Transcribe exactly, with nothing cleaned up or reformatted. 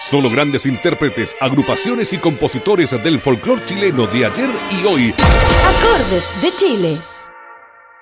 Solo grandes intérpretes, agrupaciones y compositores del folclore chileno de ayer y hoy. Acordes de Chile.